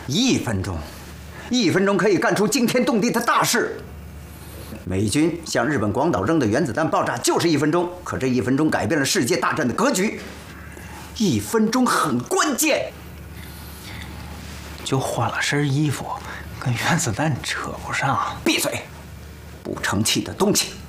1分钟，1分钟可以干出惊天动地的大事。美军向日本广岛扔的原子弹爆炸就是1分钟，可这1分钟改变了世界大战的格局。1分钟很关键。 就换了身衣服，跟原子弹扯不上。 闭嘴！不成器的东西。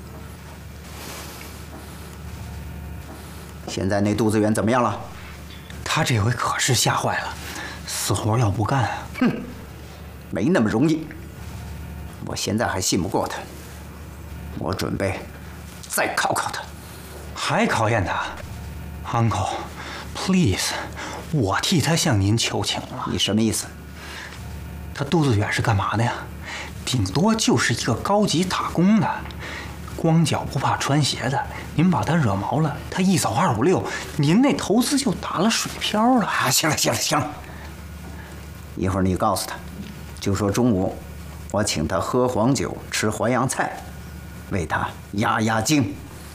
现在那杜子远怎么样了？ 他这回可是吓坏了，死活要不干。 哼，没那么容易。我现在还信不过他，我准备再考考他。 还考验他 ，Uncle， please， 我替他向您求情了。 你什么意思？ 他杜子远是干嘛的呀？顶多就是一个高级打工的，光脚不怕穿鞋的。您把他惹毛了，他一走256，您那投资就打了水漂了。 啊，行了，一会儿你告诉他，就说中午我请他喝黄酒，吃淮扬菜，为他压压惊。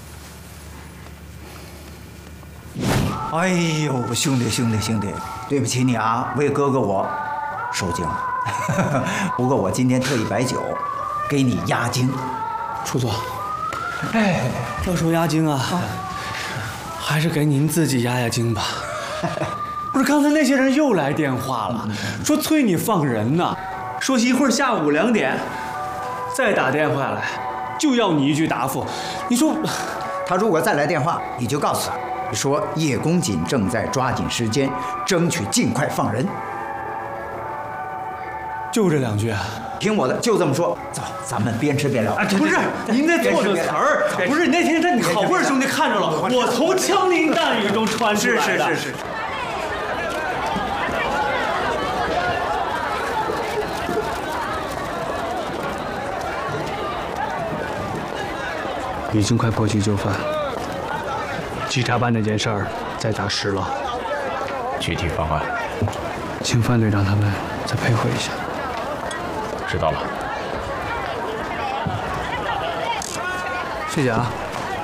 哎呦，兄弟，对不起你啊，为哥哥我受惊了。不过我今天特意摆酒，给你压惊。 楚总，要说压惊啊，还是给您自己压压惊吧。不是，刚才那些人又来电话了，说催你放人呢，说一会儿下午2点再打电话来，就要你一句答复。你说， 他如果再来电话，你就告诉他，说叶公瑾正在抓紧时间，争取尽快放人。 就这2句啊？ 听我的，就这么说。走，咱们边吃边聊。 不是，您在错着词儿。不是，那天你好味儿兄弟看着了，我从枪林弹雨中穿出来的。是。 已经快破局就范，稽查办那件事儿再打实了。 具体方案， 请范队长他们再配合一下。 知道了。 谢谢啊。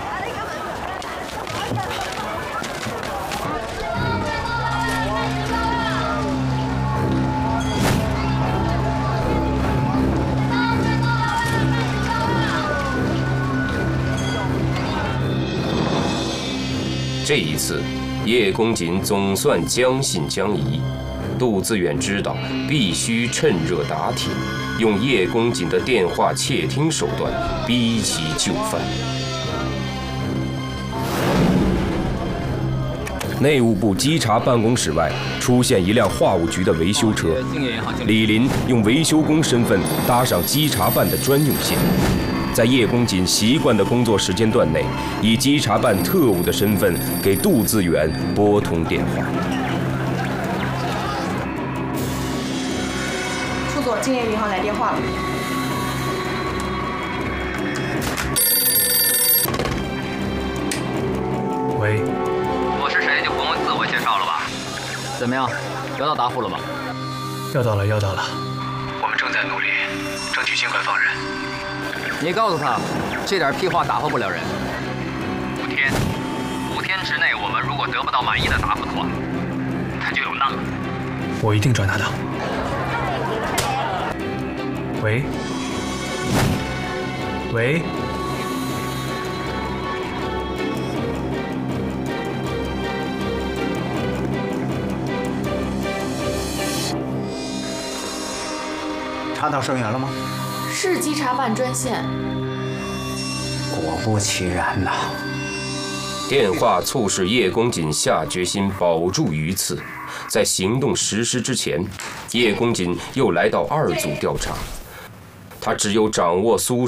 这一次，叶公瑾总算将信将疑。杜自远知道必须趁热打铁，用叶公瑾的电话窃听手段逼其就范。内务部稽查办公室外出现一辆话务局的维修车，李林用维修工身份搭上稽查办的专用线，在叶公瑾习惯的工作时间段内，以稽查办特务的身份给杜自远拨通电话。 副总，兴业银行来电话了。 喂， 我是谁就不用自我介绍了吧？怎么样，得到答复了吗？ 要到了。我们正在努力，争取尽快放人。 你告诉他，这点屁话打发不了人。5天之内，我们如果得不到满意的答复的话，他就有难了。 我一定转达到。喂， 查到声源了吗？ 是稽查办专线。 果不其然呐！ 电话促使叶公瑾下决心保住鱼刺。在行动实施之前，叶公瑾又来到2组调查。他只有掌握苏